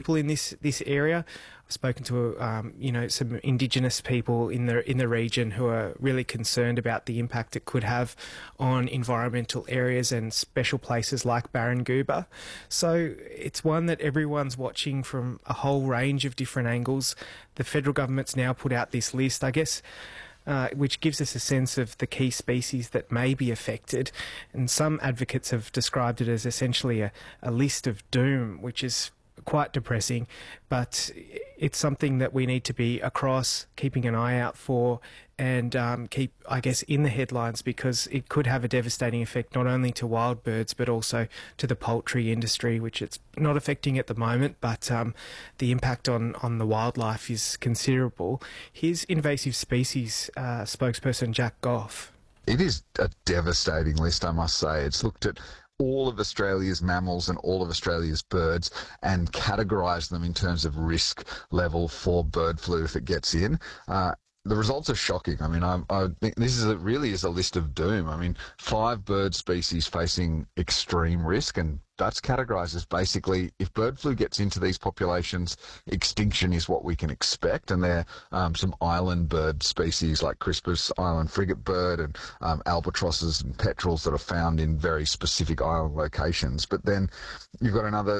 people in this area. I've spoken to some Indigenous people in the region who are really concerned about the impact it could have on environmental areas and special places like Barangouba. So it's one that everyone's watching from a whole range of different angles. The federal government's now put out this list, I guess, which gives us a sense of the key species that may be affected. And some advocates have described it as essentially a list of doom, which is quite depressing, but it's something that we need to be across, keeping an eye out for, and keep, I guess, in the headlines, because it could have a devastating effect not only to wild birds but also to the poultry industry, which it's not affecting at the moment, but the impact on the wildlife is considerable. Here's invasive species spokesperson Jack Goff. It is a devastating list, I must say. It's looked at all of Australia's mammals and all of Australia's birds and categorised them in terms of risk level for bird flu if it gets in. The results are shocking. I mean, I think this really is a list of doom. I mean, 5 bird species facing extreme risk, and that's categorised as basically, if bird flu gets into these populations, extinction is what we can expect. And there are some island bird species like Crispus island frigate bird and albatrosses and petrels that are found in very specific island locations. But then you've got another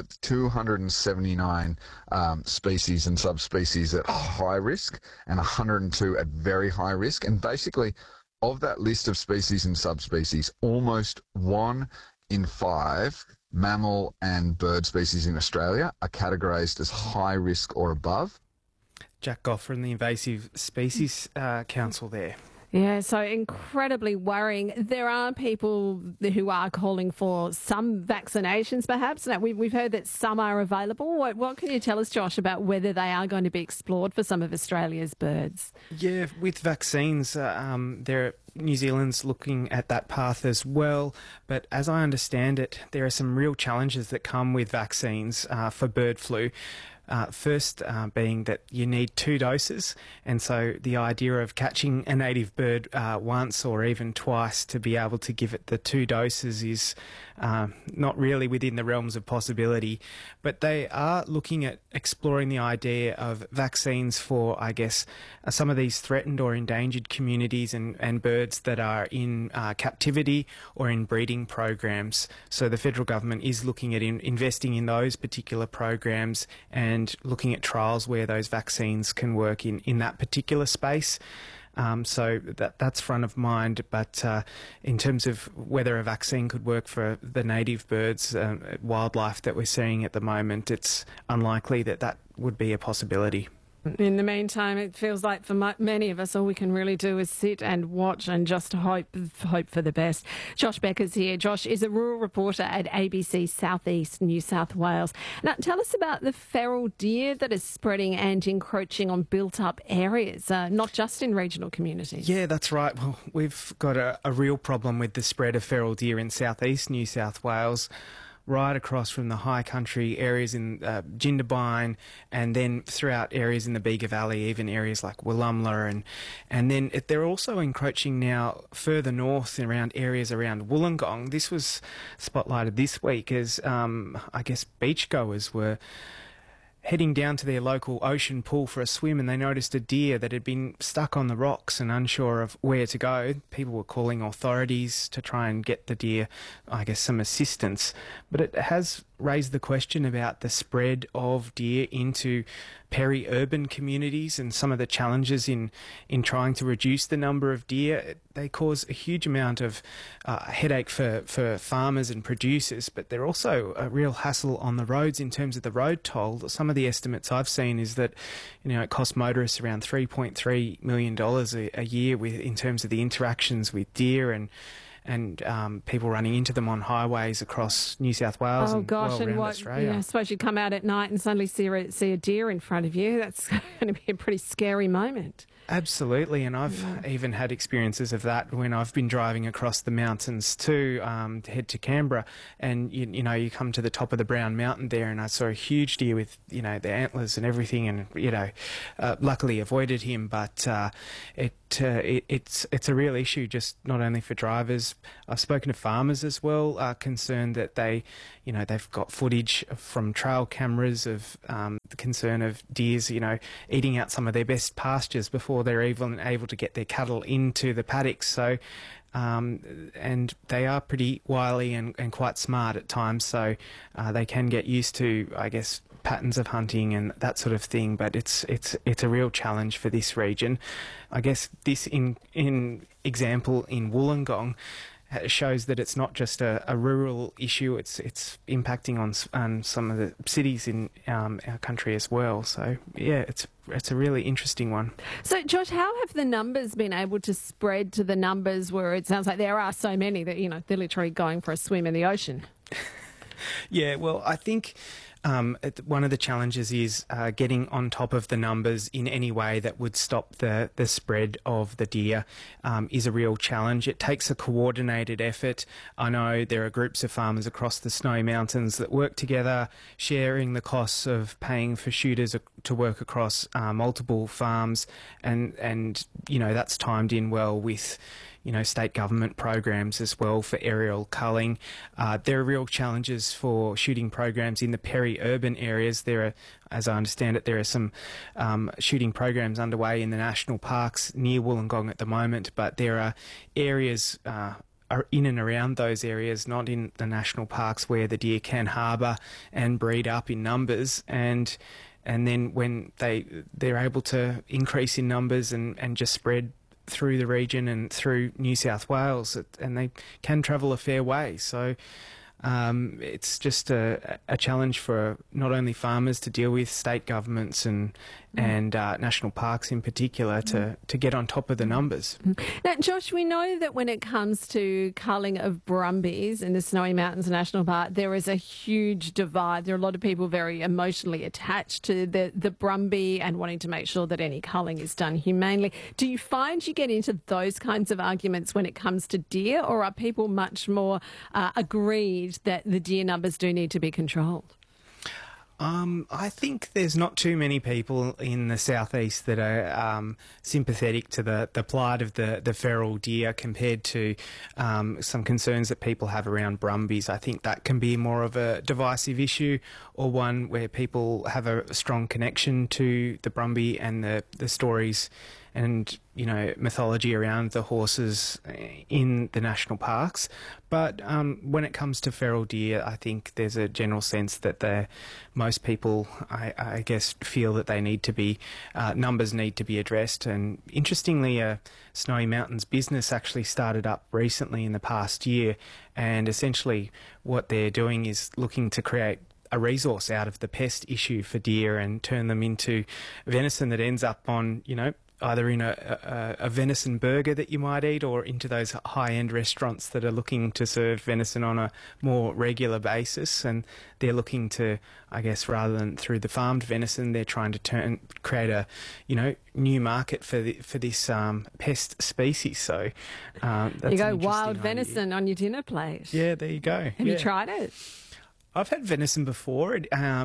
279 species and subspecies at high risk and 102 at very high risk. And basically, of that list of species and subspecies, almost 1 in 5 mammal and bird species in Australia are categorised as high risk or above. Jack Goff from the Invasive Species Council there. Yeah, so incredibly worrying. There are people who are calling for some vaccinations, perhaps. Now, we've heard that some are available. What can you tell us, Josh, about whether they are going to be explored for some of Australia's birds? Yeah, with vaccines, New Zealand's looking at that path as well. But as I understand it, there are some real challenges that come with vaccines for bird flu. First being that you need 2 doses, and so the idea of catching a native bird once or even twice to be able to give it the 2 doses is not really within the realms of possibility. But they are looking at exploring the idea of vaccines for, I guess, some of these threatened or endangered communities and birds that are in captivity or in breeding programs. So the federal government is looking at investing in those particular programs and looking at trials where those vaccines can work in that particular space. So that's front of mind. But in terms of whether a vaccine could work for the native birds, wildlife that we're seeing at the moment, it's unlikely that would be a possibility. In the meantime, it feels like for many of us, all we can really do is sit and watch and just hope for the best. Josh Becker's here. Josh is a rural reporter at ABC Southeast New South Wales. Now, tell us about the feral deer that is spreading and encroaching on built-up areas, not just in regional communities. Yeah, that's right. Well, we've got a real problem with the spread of feral deer in southeast New South Wales, right across from the high country areas in Jindabyne, and then throughout areas in the Bega Valley, even areas like Wollumla, and then they're also encroaching now further north around areas around Wollongong. This was spotlighted this week as I guess beachgoers were heading down to their local ocean pool for a swim, and they noticed a deer that had been stuck on the rocks and unsure of where to go. People were calling authorities to try and get the deer, I guess, some assistance. But it has raised the question about the spread of deer into peri-urban communities and some of the challenges in trying to reduce the number of deer. They cause a huge amount of headache for farmers and producers, but they're also a real hassle on the roads in terms of the road toll. Some of the estimates I've seen is that, it costs motorists around $3.3 million a year in terms of the interactions with deer and people running into them on highways across New South Wales around Australia. I suppose you come out at night and suddenly see a deer in front of you. That's going to be a pretty scary moment. Absolutely, and I've even had experiences of that when I've been driving across the mountains too, to head to Canberra, and you know, you come to the top of the Brown Mountain there, and I saw a huge deer with, you know, the antlers and everything, and you know, luckily avoided him, but it's a real issue, just not only for drivers. I've spoken to farmers as well, concerned that they've got footage from trail cameras of the concern of deers, you know, eating out some of their best pastures before they're even able to get their cattle into the paddocks. So, and they are pretty wily and quite smart at times, so they can get used to, I guess, patterns of hunting and that sort of thing. But it's a real challenge for this region. I guess this in example in Wollongong shows that it's not just a rural issue, it's impacting on some of the cities in our country as well. So yeah, it's a really interesting one. So Josh, how have the numbers been able to spread to the numbers where it sounds like there are so many that, you know, they're literally going for a swim in the ocean? Yeah, well, I think one of the challenges is getting on top of the numbers in any way that would stop the spread of the deer is a real challenge. It takes a coordinated effort. I know there are groups of farmers across the Snowy Mountains that work together, sharing the costs of paying for shooters to work across multiple farms, and you know, that's timed in well with, you know, state government programs as well for aerial culling. There are real challenges for shooting programs in the peri-urban areas. There are, as I understand it, there are some shooting programs underway in the national parks near Wollongong at the moment, but there are areas are in and around those areas, not in the national parks, where the deer can harbour and breed up in numbers, and then when they're able to increase in numbers and just spread through the region and through New South Wales, and they can travel a fair way. So it's just a challenge for not only farmers to deal with, state governments and national parks in particular to get on top of the numbers. Now, Josh, we know that when it comes to culling of brumbies in the Snowy Mountains National Park, there is a huge divide. There are a lot of people very emotionally attached to the brumby and wanting to make sure that any culling is done humanely. Do you find you get into those kinds of arguments when it comes to deer, or are people much more agreed that the deer numbers do need to be controlled? I think there's not too many people in the southeast that are sympathetic to the plight of the feral deer compared to some concerns that people have around brumbies. I think that can be more of a divisive issue, or one where people have a strong connection to the brumby and the stories and, you know, mythology around the horses in the national parks. But when it comes to feral deer, I think there's a general sense that most people, I guess, feel that they need to be, numbers need to be addressed. And interestingly, Snowy Mountains business actually started up recently in the past year, and essentially what they're doing is looking to create a resource out of the pest issue for deer and turn them into venison that ends up on, you know, either in a venison burger that you might eat, or into those high-end restaurants that are looking to serve venison on a more regular basis. And they're looking to, I guess, rather than through the farmed venison, they're trying to create a, you know, new market for this pest species. So that's you go wild venison idea on your dinner plate. Yeah, there you go. Have you tried it? I've had venison before.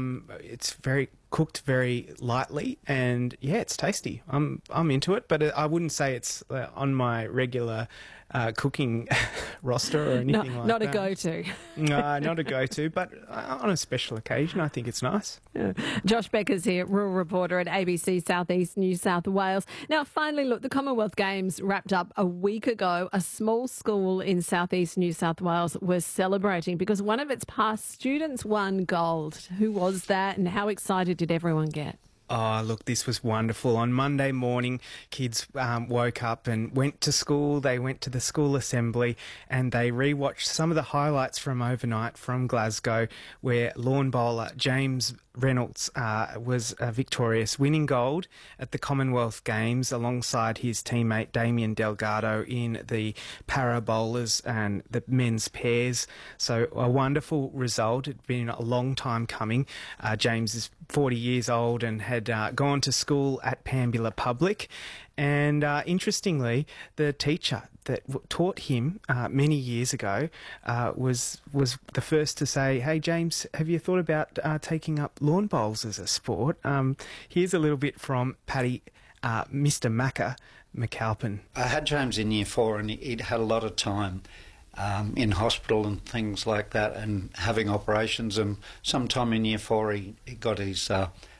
It's cooked very lightly, and yeah, it's tasty. I'm into it, but I wouldn't say it's on my regular cooking roster or anything like that. Not a go-to. No, not a go-to, but on a special occasion, I think it's nice. Yeah. Josh Becker's here, rural reporter at ABC Southeast New South Wales. Now, finally, look, the Commonwealth Games wrapped up a week ago. A small school in Southeast New South Wales was celebrating because one of its past students won gold. Who was that, and how excited did everyone get? Oh, look, this was wonderful. On Monday morning, kids woke up and went to school. They went to the school assembly and they rewatched some of the highlights from overnight from Glasgow, where lawn bowler James Reynolds was victorious, winning gold at the Commonwealth Games alongside his teammate Damien Delgado in the para bowlers and the men's pairs. So a wonderful result. It's been a long time coming. James is 40 years old and had gone to school at Pambula Public. And interestingly, the teacher that taught him many years ago was the first to say, "Hey, James, have you thought about taking up lawn bowls as a sport?" Here's a little bit from Paddy, Mr. Macca McAlpin. I had James in year 4 and he'd had a lot of time in hospital and things like that and having operations, and sometime in year 4 he got his